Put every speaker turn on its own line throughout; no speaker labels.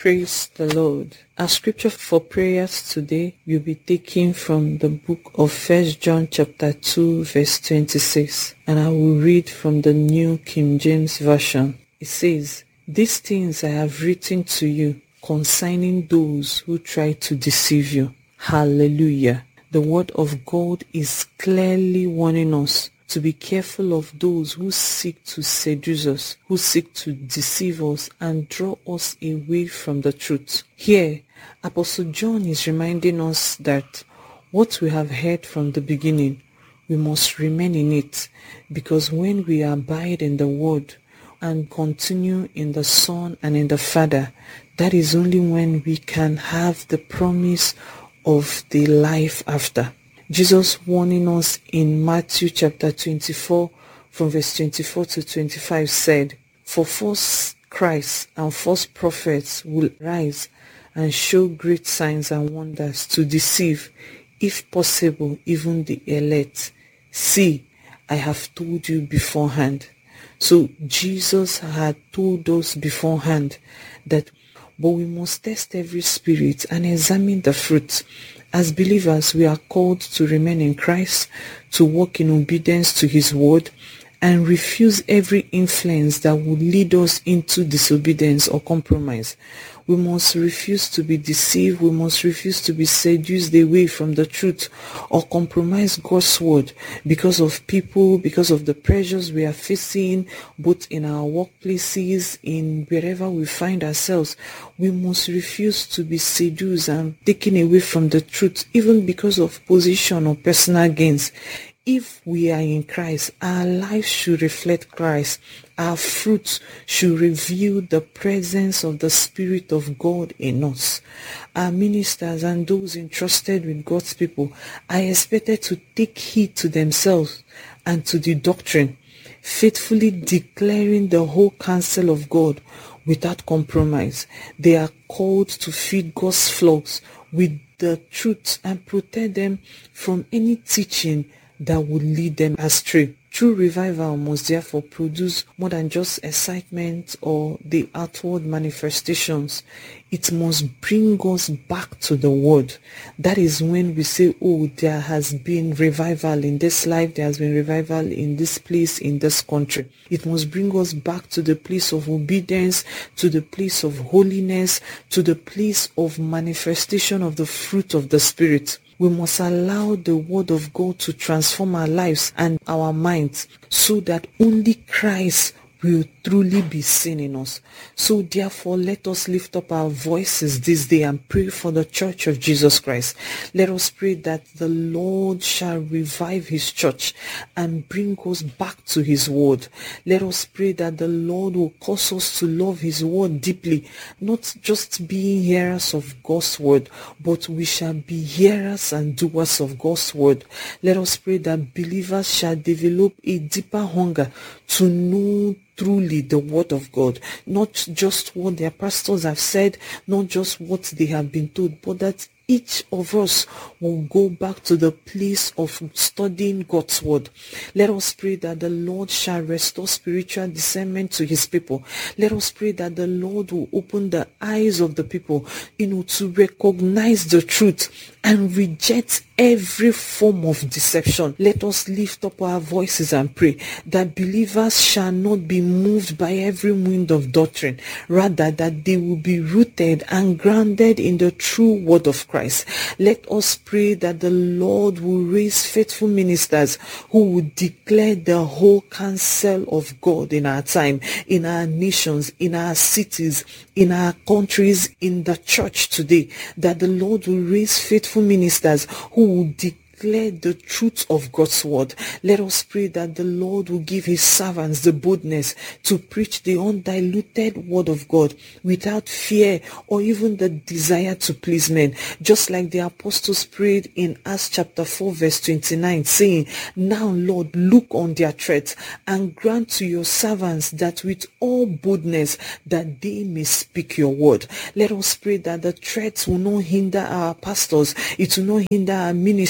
Praise the Lord. Our scripture for prayers today will be taken from the book of 1 John chapter 2 verse 26, and I will read from the New King James Version. It says, "These things I have written to you concerning those who try to deceive you." Hallelujah. The word of God is clearly warning us to be careful of those who seek to seduce us, who seek to deceive us and draw us away from the truth. Here, Apostle John is reminding us that what we have heard from the beginning, we must remain in it, because when we abide in the word and continue in the Son and in the Father, that is only when we can have the promise of the life after. Jesus warning us in Matthew chapter 24 from verse 24 to 25 said, "For false Christs and false prophets will rise and show great signs and wonders to deceive, if possible, even the elect. See, I have told you beforehand." So Jesus had told us beforehand that, but we must test every spirit and examine the fruit. As believers, we are called to remain in Christ, to walk in obedience to His word, and refuse every influence that would lead us into disobedience or compromise. We must refuse to be deceived. We must refuse to be seduced away from the truth or compromise God's word because of people, because of the pressures we are facing, both in our workplaces, in wherever we find ourselves. We must refuse to be seduced and taken away from the truth, even because of position or personal gains. If we are in Christ, our lives should reflect Christ. Our fruits should reveal the presence of the Spirit of God in us. Our ministers and those entrusted with God's people are expected to take heed to themselves and to the doctrine, faithfully declaring the whole counsel of God without compromise. They are called to feed God's flocks with the truth and protect them from any teaching that would lead them astray. True revival must therefore produce more than just excitement or the outward manifestations. It must bring us back to the word. That is when we say, oh, there has been revival in this life, there has been revival in this place, in this country. It must bring us back to the place of obedience, to the place of holiness, to the place of manifestation of the fruit of the Spirit. We must allow the word of God to transform our lives and our minds so that only Christ will truly be seen in us. So therefore, let us lift up our voices this day and pray for the church of Jesus Christ. Let us pray that the Lord shall revive His church and bring us back to His word. Let us pray that the Lord will cause us to love His word deeply, not just being hearers of God's word, but we shall be hearers and doers of God's word. Let us pray that believers shall develop a deeper hunger to know truly the word of God, not just what their pastors have said, not just what they have been told, but that each of us will go back to the place of studying God's word. Let us pray that the Lord shall restore spiritual discernment to His people. Let us pray that the Lord will open the eyes of the people, to recognize the truth and reject every form of deception. Let us lift up our voices and pray that believers shall not be moved by every wind of doctrine, rather that they will be rooted and grounded in the true word of Christ. Let us pray that the Lord will raise faithful ministers who will declare the whole counsel of God in our time, in our nations, in our cities, in our countries, in the church today. That the Lord will raise faithful ministers who will declare the truth of God's word. Let us pray that the Lord will give His servants the boldness to preach the undiluted word of God without fear or even the desire to please men. Just like the apostles prayed in Acts chapter 4 verse 29, saying, "Now Lord, look on their threats and grant to your servants that with all boldness that they may speak your word." Let us pray that the threats will not hinder our pastors, it will not hinder our ministers,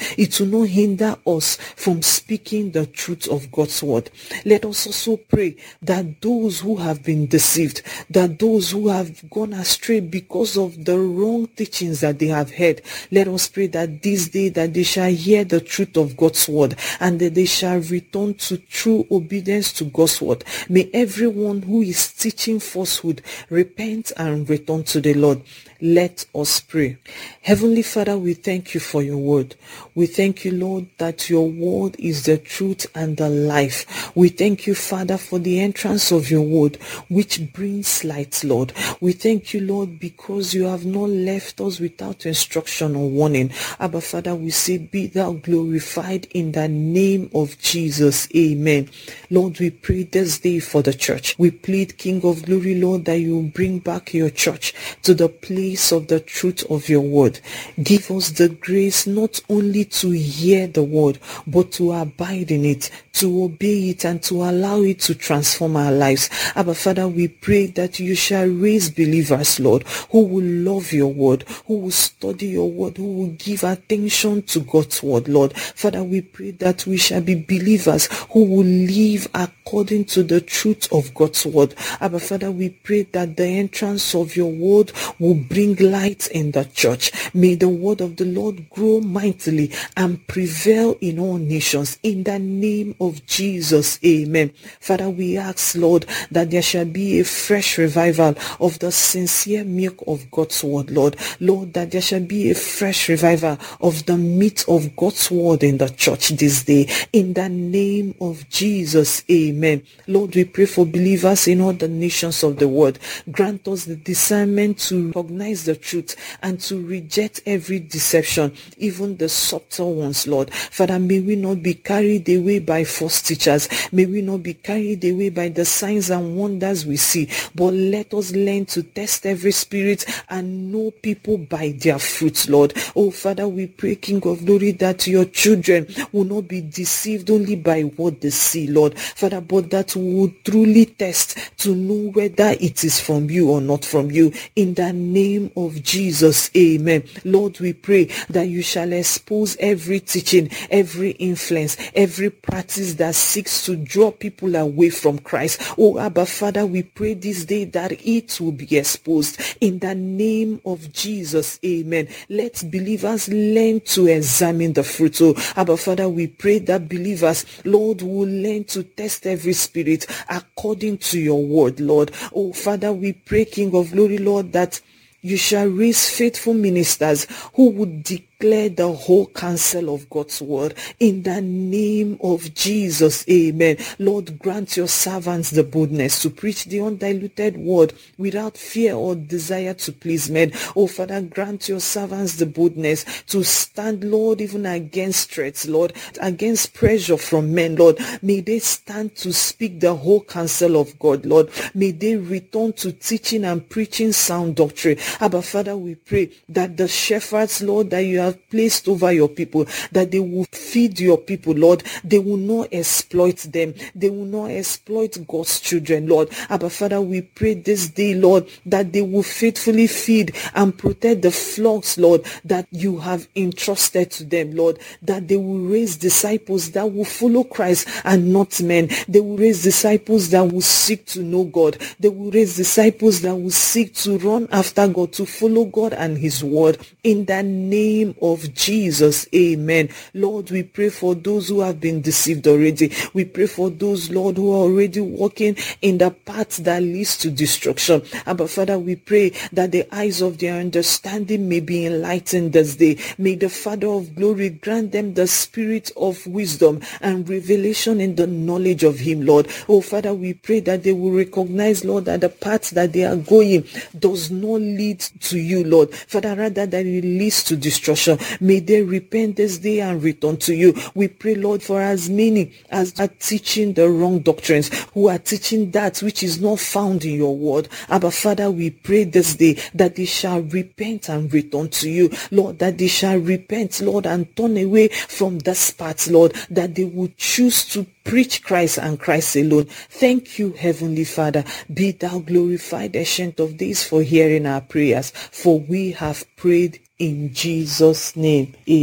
It will not hinder us from speaking the truth of God's word. Let us also pray that those who have been deceived, that those who have gone astray because of the wrong teachings that they have heard, let us pray that this day that they shall hear the truth of God's word and that they shall return to true obedience to God's word. May everyone who is teaching falsehood repent and return to the Lord. Let us pray. Heavenly Father, we thank you for your word. We thank you, Lord, that your word is the truth and the life. We thank you, Father, for the entrance of your word, which brings light, Lord. We thank you, Lord, because you have not left us without instruction or warning. Abba, Father, we say, be thou glorified in the name of Jesus. Amen. Lord, we pray this day for the church. We plead, King of glory, Lord, that you will bring back your church to the place of the truth of your word. Give us the grace not only to hear the word, but to abide in it, to obey it, and to allow it to transform our lives. Abba, Father, we pray that you shall raise believers, Lord, who will love your word, who will study your word, who will give attention to God's word, Lord. Father, we pray that we shall be believers who will live according to the truth of God's word. Abba, Father, we pray that the entrance of your word will bring light in the church. May the word of the Lord grow mightily and prevail in all nations. In the name of Jesus, amen. Father, we ask, Lord, that there shall be a fresh revival of the sincere milk of God's word, Lord. Lord, that there shall be a fresh revival of the meat of God's word in the church this day. In the name of Jesus, amen. Lord, we pray for believers in all the nations of the world. Grant us the discernment to recognize the truth and to reject every deception, even the subtle ones, Lord. Father, may we not be carried away by false teachers. May we not be carried away by the signs and wonders we see, but let us learn to test every spirit and know people by their fruits, Lord. Oh, Father, we pray, King of glory, that your children will not be deceived only by what they see, Lord. Father, but that we will truly test to know whether it is from you or not from you. In the name of Jesus, amen. Lord, we pray that you shall expose every teaching, every influence, every practice that seeks to draw people away from Christ. Oh, Abba, Father, we pray this day that it will be exposed. In the name of Jesus, amen. Let believers learn to examine the fruit. Oh, Abba, Father, we pray that believers, Lord, will learn to test every spirit according to your word, Lord. Oh, Father, we pray, King of glory, Lord, that you shall raise faithful ministers who would declare the whole counsel of God's word. In the name of Jesus, amen. Lord, grant your servants the boldness to preach the undiluted word without fear or desire to please men. Oh, Father, grant your servants the boldness to stand, Lord, even against threats, Lord, against pressure from men, Lord. May they stand to speak the whole counsel of God, Lord. May they return to teaching and preaching sound doctrine. Abba, Father, we pray that the shepherds, Lord, that you have placed over your people, that they will feed your people, Lord. They will not exploit them. They will not exploit God's children, Lord. Abba, Father, we pray this day, Lord, that they will faithfully feed and protect the flocks, Lord, that you have entrusted to them, Lord. That they will raise disciples that will follow Christ and not men. They will raise disciples that will seek to know God. They will raise disciples that will seek to run after God, to follow God and his word. In the name of Jesus, amen. Lord, we pray for those who have been deceived already. We pray for those, Lord, who are already walking in the path that leads to destruction. But Father, we pray that the eyes of their understanding may be enlightened this day. May the Father of glory grant them the spirit of wisdom and revelation in the knowledge of him, Lord. Oh, Father, we pray that they will recognize, Lord, that the path that they are going does not lead to you, Lord. Father, rather that it leads to destruction. May they repent this day and return to you. We pray, Lord, for as many as are teaching the wrong doctrines, who are teaching that which is not found in your word. Abba, Father, we pray this day that they shall repent and return to you, Lord, that they shall repent, Lord, and turn away from this path, Lord, that they will choose to preach Christ and Christ alone. Thank you, Heavenly Father. Be thou glorified, Ancient of Days, for hearing our prayers, for we have prayed in Jesus' name. Amen.